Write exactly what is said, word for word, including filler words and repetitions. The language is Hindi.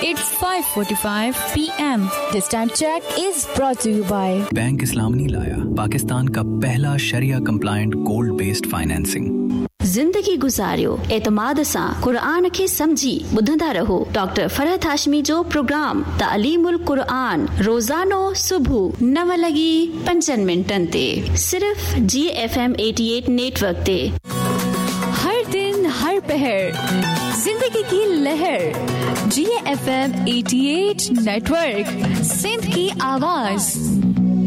It's five forty-five p m This time check is brought to you by bank इस्लामी लाया पाकिस्तान का पहला शरिया कंप्लायंट गोल्ड बेस्ड फाइनेंसिंग। जिंदगी गुजारियो एतमाद सां क़ुरान खे समझी ॿुधंदा रहो डॉक्टर फरहत हाशमी जो प्रोग्राम तालीमुल क़ुरान रोज़ानो सुबुह नव लॻी पंजनि मिंटनि ते सिर्फ़ जी एफ एम अठासी नेटवर्क ते। हर दिन हर पहर जिंदगी की लहर जी एफ एम अठासी नेटवर्क सिंध की आवाज।